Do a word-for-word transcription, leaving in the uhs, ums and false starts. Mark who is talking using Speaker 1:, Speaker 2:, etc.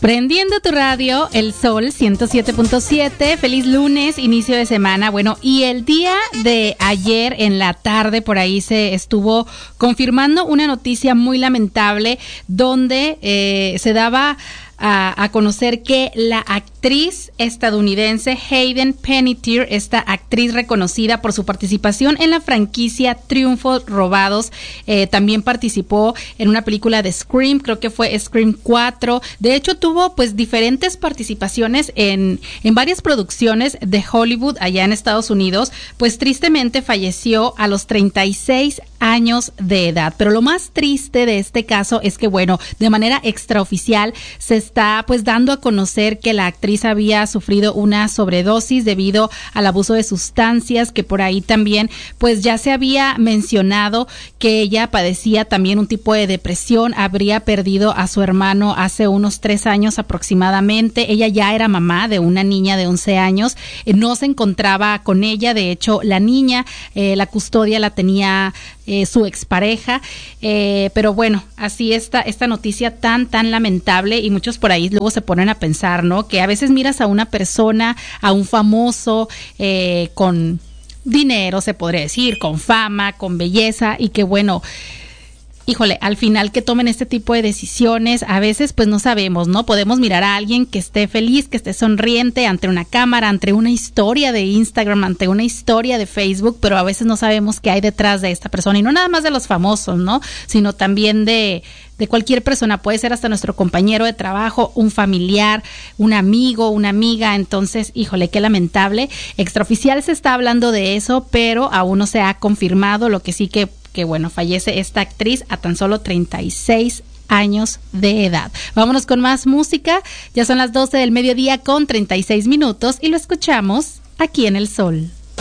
Speaker 1: Prendiendo tu radio, El Sol ciento siete punto siete. Feliz lunes, inicio de semana. Bueno, y el día de ayer en la tarde por ahí se estuvo confirmando una noticia muy lamentable donde eh, se daba a, a conocer que la actriz estadounidense Hayden Panettiere, esta actriz reconocida por su participación en la franquicia Triunfos Robados, eh, también participó en una película de Scream, creo que fue Scream cuatro. De hecho, tuvo pues diferentes participaciones en, en varias producciones de Hollywood allá en Estados Unidos. Pues tristemente falleció a los treinta y seis años de edad. Pero lo más triste de este caso es que, bueno, de manera extraoficial se está pues dando a conocer que la actriz había sufrido una sobredosis debido al abuso de sustancias, que por ahí también pues ya se había mencionado que ella padecía también un tipo de depresión, habría perdido a su hermano hace unos tres años aproximadamente. Ella ya era mamá de una niña de once años, eh, no se encontraba con ella, de hecho la niña, eh, la custodia la tenía Eh, su expareja, eh, pero bueno, así está esta noticia tan, tan lamentable, y muchos por ahí luego se ponen a pensar, ¿no? Que a veces miras a una persona, a un famoso, eh, con dinero, se podría decir, con fama, con belleza, y que bueno, híjole, al final que tomen este tipo de decisiones, a veces pues no sabemos, ¿no? Podemos mirar a alguien que esté feliz, que esté sonriente ante una cámara, ante una historia de Instagram, ante una historia de Facebook, pero a veces no sabemos qué hay detrás de esta persona, y no nada más de los famosos, ¿no? Sino también de, de cualquier persona, puede ser hasta nuestro compañero de trabajo, un familiar, un amigo, una amiga. Entonces, híjole, qué lamentable. Extraoficial se está hablando de eso, pero aún no se ha confirmado. Lo que sí que que bueno, fallece esta actriz a tan solo treinta y seis años de edad. Vámonos con más música. Ya son las doce del mediodía con treinta y seis minutos y lo escuchamos aquí en El Sol.